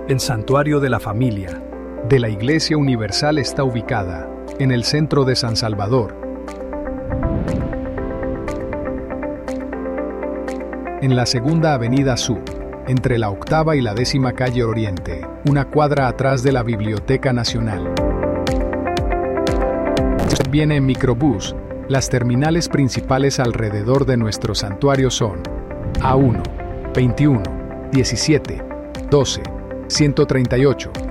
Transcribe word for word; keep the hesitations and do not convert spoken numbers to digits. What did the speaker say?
El Santuario de la Familia de la Iglesia Universal está ubicada en el centro de San Salvador, en la Segunda Avenida Sur, entre la Octava y la Décima Calle Oriente, una cuadra atrás de la Biblioteca Nacional. Viene en microbús. Las terminales principales alrededor de nuestro santuario son A uno, veintiuno, diecisiete, doce, ciento treinta y ocho,